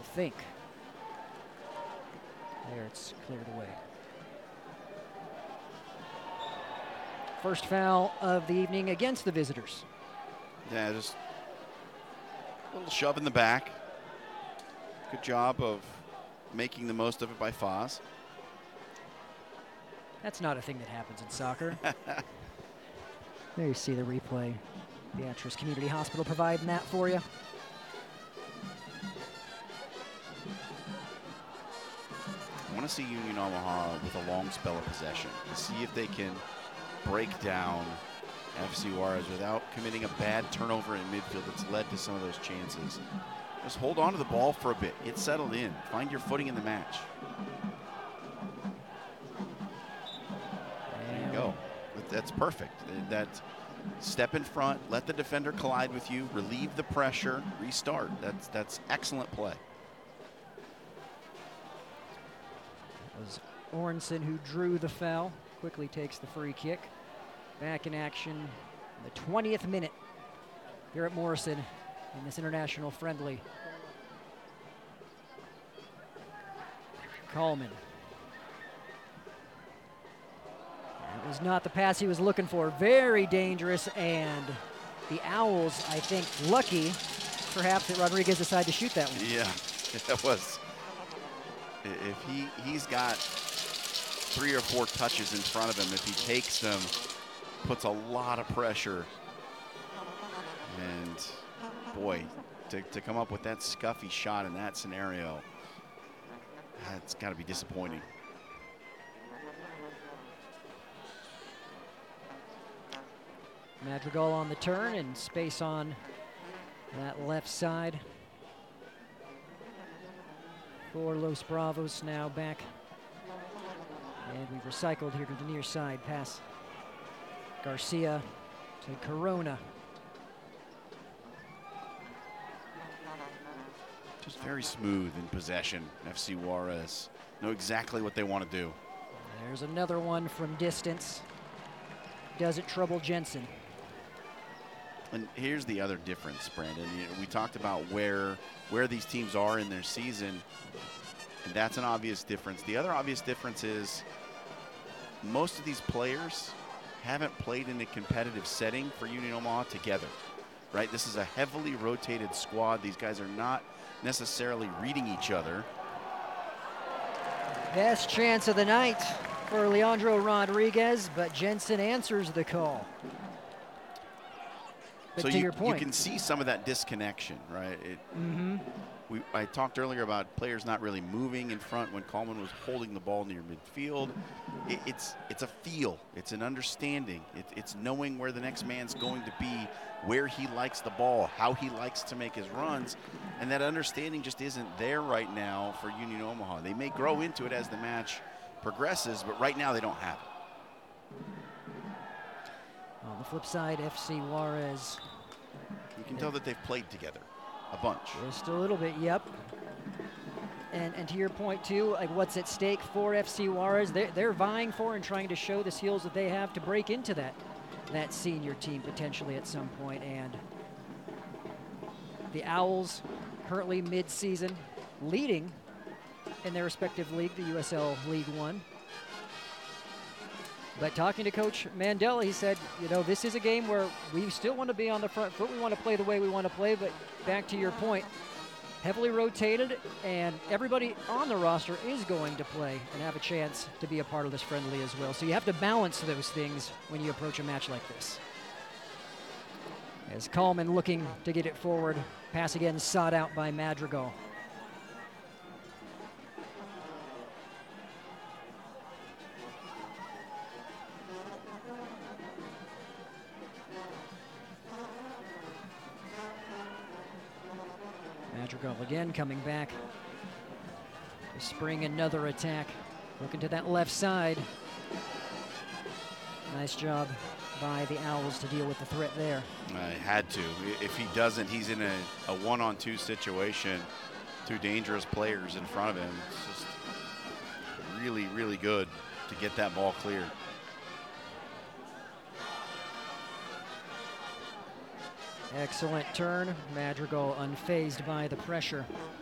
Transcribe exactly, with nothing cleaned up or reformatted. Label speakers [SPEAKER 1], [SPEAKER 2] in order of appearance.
[SPEAKER 1] would think. There, it's cleared away. First foul of the evening against the visitors.
[SPEAKER 2] Yeah, just a little shove in the back. Good job of making the most of it by Foz.
[SPEAKER 1] That's not a thing that happens in soccer. There you see the replay. Beatrice Community Hospital providing that for you.
[SPEAKER 2] I want to see Union Omaha with a long spell of possession to see if they can break down F C Juarez without committing a bad turnover in midfield that's led to some of those chances. Just hold on to the ball for a bit. Get settled in. Find your footing in the match. There you go. That's perfect. That step in front, let the defender collide with you, relieve the pressure, restart. That's that's excellent play.
[SPEAKER 1] It was Orenson who drew the foul. Quickly takes the free kick. Back in action, the twentieth minute here at Morrison in this international friendly. Coleman. That was not the pass he was looking for. Very dangerous, and the Owls, I think, lucky perhaps that Rodriguez decided to shoot that one.
[SPEAKER 2] Yeah, that was. If he, he's got three or four touches in front of him, if he takes them, puts a lot of pressure. And boy, to, to come up with that scuffy shot in that scenario, that's got to be disappointing.
[SPEAKER 1] Madrigal on the turn and space on that left side. For Los Bravos now back. And we've recycled here to the near side. Pass Garcia to Corona.
[SPEAKER 2] Just very smooth in possession. F C Juarez know exactly what they want to do.
[SPEAKER 1] There's another one from distance. Doesn't trouble Jensen.
[SPEAKER 2] And here's the other difference, Brandon. You know, we talked about where where these teams are in their season, and that's an obvious difference. The other obvious difference is most of these players haven't played in a competitive setting for Union Omaha together, right? This is a heavily rotated squad. These guys are not necessarily reading each other.
[SPEAKER 1] Best chance of the night for Leandro Rodriguez, but Jensen answers the call. But
[SPEAKER 2] so
[SPEAKER 1] to
[SPEAKER 2] you,
[SPEAKER 1] your point,
[SPEAKER 2] you can see some of that disconnection, right? It,
[SPEAKER 1] mm-hmm.
[SPEAKER 2] we, I talked earlier about players not really moving in front when Coleman was holding the ball near midfield. It, it's it's a feel, it's an understanding, it, it's knowing where the next man's going to be, where he likes the ball, how he likes to make his runs, and that understanding just isn't there right now for Union Omaha. They may grow into it as the match progresses, but right now they don't have it.
[SPEAKER 1] On the flip side, F C Juarez.
[SPEAKER 2] You can tell that they've played together a bunch.
[SPEAKER 1] Just a little bit, yep. And and to your point too, like what's at stake for F C Juarez? They're, they're vying for and trying to show the skills that they have to break into that that senior team potentially at some point. And the Owls currently mid-season, leading in their respective league, the U S L League One. But talking to Coach Mandela, he said, you know, this is a game where we still want to be on the front foot. We want to play the way we want to play, but back to your point, heavily rotated, and everybody on the roster is going to play and have a chance to be a part of this friendly as well. So you have to balance those things when you approach a match like this. As Coleman looking to get it forward, pass again sought out by Madrigal. Madrigal again coming back to spring another attack. Looking to that left side. Nice job by the Owls to deal with the threat there.
[SPEAKER 2] I had to. If he doesn't, he's in a, a one-on-two situation. Two dangerous players in front of him. It's just really, really good to get that ball cleared.
[SPEAKER 1] Excellent turn. Madrigal unfazed by the pressure.